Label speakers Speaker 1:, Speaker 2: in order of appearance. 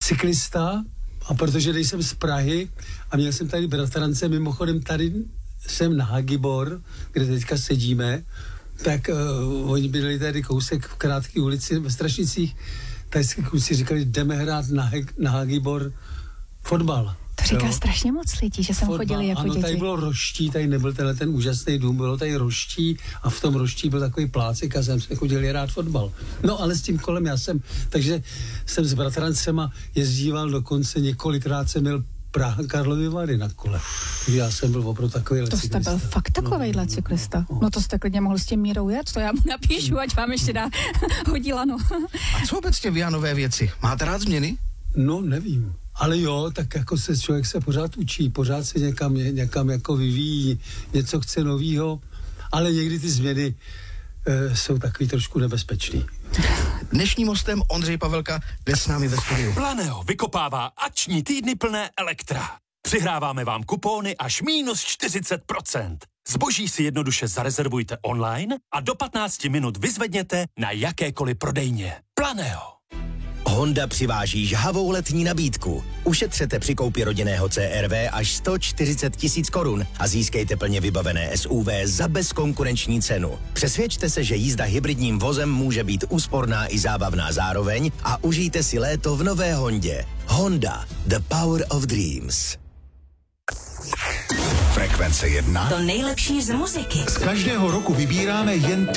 Speaker 1: cyklista a protože nejsem z Prahy a měl jsem tady bratrance, mimochodem tady jsem na Hagibor, kde teďka sedíme, tak oni bydleli tady kousek v krátké ulici ve Strašnicích, tady kluci říkali, jdeme hrát na Hagibor fotbal.
Speaker 2: To říká strašně moc lidí, že jsem chodili jako děti.
Speaker 1: Ano, tady bylo Roští, tady nebyl ten úžasný dům, bylo tady Roští a v tom Roští byl takový plácek a jsem se chodili hrát fotbal. No ale s tím kolem takže jsem s bratrancema jezdíval dokonce několikrát jsem měl Praha Karlovy Vary na kole. Já jsem byl opravdu takový cyklista.
Speaker 2: To jste byl fakt takovejhle cyklista. No to jste klidně mohl s tím Mírou jet, to já mu napíšu, ať vám ještě dá hodí lano.
Speaker 3: A co obecně vy a nové věci? Máte rád změny?
Speaker 1: No, nevím. Ale jo, tak jako člověk se pořád učí, pořád se někam jako vyvíjí, něco chce novýho, ale někdy ty změny jsou takový trošku nebezpečný.
Speaker 3: Dnešním hostem Ondřej Pavelka jde s námi ve studiu.
Speaker 4: Planeo vykopává akční týdny plné Elektra. Přihráváme vám kupóny až minus 40%. Zboží si jednoduše zarezervujte online a do 15 minut vyzvedněte na jakékoliv prodejně. Planeo.
Speaker 5: Honda přiváží žhavou letní nabídku. Ušetřete při koupi rodinného CR-V až 140 000 korun a získejte plně vybavené SUV za bezkonkurenční cenu. Přesvědčte se, že jízda hybridním vozem může být úsporná i zábavná zároveň a užijte si léto v nové Hondě. Honda, the power of dreams.
Speaker 6: Frekvence 1.
Speaker 7: To nejlepší z muziky.
Speaker 6: Z každého roku vybíráme jen